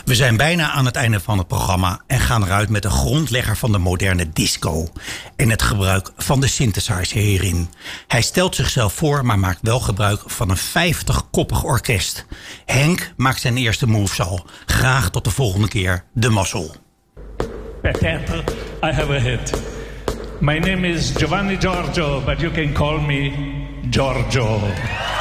We zijn bijna aan het einde van het programma en gaan eruit met de grondlegger van de moderne disco en het gebruik van de synthesizer hierin. Hij stelt zichzelf voor, maar maakt wel gebruik van een 50-koppig orkest. Henk maakt zijn eerste moves al. Graag tot de volgende keer. De mazzel. Peut-être I have a hit. My name is Giovanni Giorgio, but you can call me Giorgio.